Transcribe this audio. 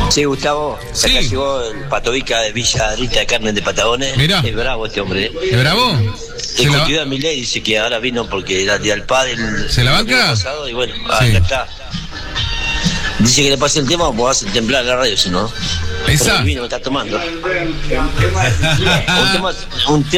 Sí, Gustavo, Sí. acá llegó el Patovica de Villa Rita de Carmen de Patagones. Mirá. Es bravo este hombre. ¿Es bravo? Discutió a Milei, dice que ahora vino porque era día del padre el ¿Se la banca? domingo pasado y bueno, Sí. acá está. Dice que le pase el tema o vas a temblar la radio, si no. ¿Esa? El vino me está tomando. un tema